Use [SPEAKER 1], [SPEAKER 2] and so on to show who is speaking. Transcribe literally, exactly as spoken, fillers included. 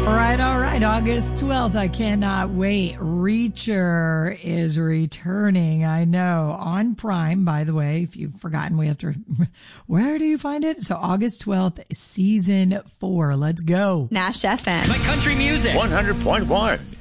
[SPEAKER 1] All right, all right. August twelfth. I cannot wait. Reacher is returning. I know. On Prime, by the way, if you've forgotten, we have to, where do you find it? So August twelfth, season four. Let's go.
[SPEAKER 2] Nash F M.
[SPEAKER 3] My country music.
[SPEAKER 4] one hundred point one